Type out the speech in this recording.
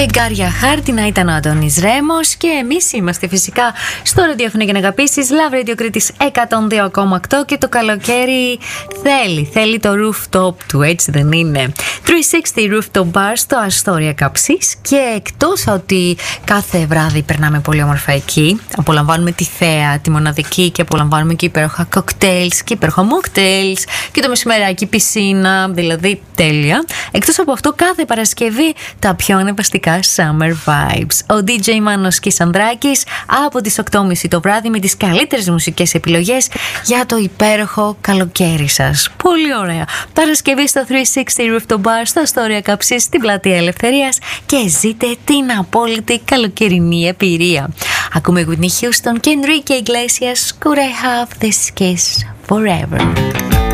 Φεγγάρια χάρτινα ήταν ο Αντώνης Ρέμος και εμείς είμαστε φυσικά στο ραδιόφωνο για να αγαπήσεις. Love Radio Κρήτης 102,8 και το καλοκαίρι θέλει το rooftop του, έτσι δεν είναι? 360 Rooftop Bar στο Αστόρια Καψής, και εκτός ότι κάθε βράδυ περνάμε πολύ όμορφα εκεί, απολαμβάνουμε τη θέα, τη μοναδική, και απολαμβάνουμε και υπέροχα κοκτέιλς και υπέροχα μοκτέιλς και το μεσημεράκι πισίνα, δηλαδή τέλεια. Εκτός από αυτό, κάθε Παρασκευή τα πιο ανεβαστικά summer vibes. Ο DJ Μάνος Κισανδράκης από τις 8.30 το βράδυ με τις καλύτερες μουσικές επιλογές για το υπέροχο καλοκαίρι σας. Πολύ ωραία. Παρασκευή στο 360 Rooftop Bar στο Αστόρια Καψής στην Πλατεία Ελευθερίας και ζείτε την απόλυτη καλοκαιρινή εμπειρία. Ακούμε Whitney Houston και Enrique Iglesias. Could I have this kiss forever?